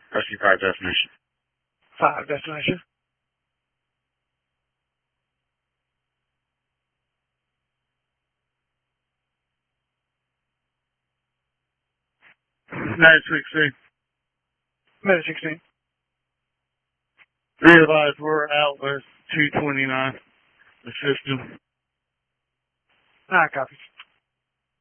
Rescue 5 destination. 5 destination. United 16. United 16. Realize we're out with 229. The system. Alright, copies.